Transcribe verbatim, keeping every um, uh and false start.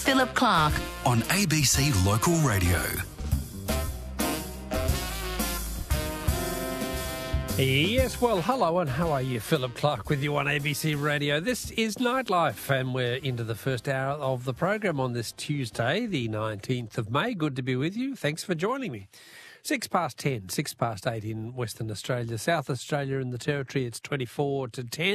Philip Clark on A B C Local Radio. Yes, well, hello and how are you? Philip Clark with you on A B C Radio. This is Nightlife and we're into the first hour of the program on this Tuesday, the nineteenth of May. Good to be with you. Thanks for joining me. Six past ten, six past eight in Western Australia. South Australia and the Territory, it's twenty-four to ten.